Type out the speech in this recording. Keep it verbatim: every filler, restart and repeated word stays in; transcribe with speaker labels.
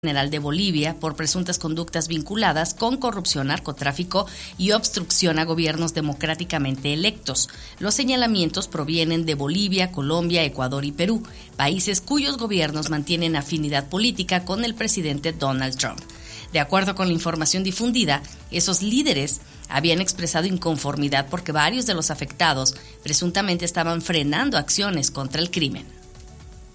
Speaker 1: General de Bolivia por presuntas conductas vinculadas con corrupción, narcotráfico y obstrucción a gobiernos democráticamente electos. Los señalamientos provienen de Bolivia, Colombia, Ecuador y Perú, países cuyos gobiernos mantienen afinidad política con el presidente Donald Trump. De acuerdo con la información difundida, esos líderes habían expresado inconformidad porque varios de los afectados presuntamente estaban frenando acciones contra el crimen.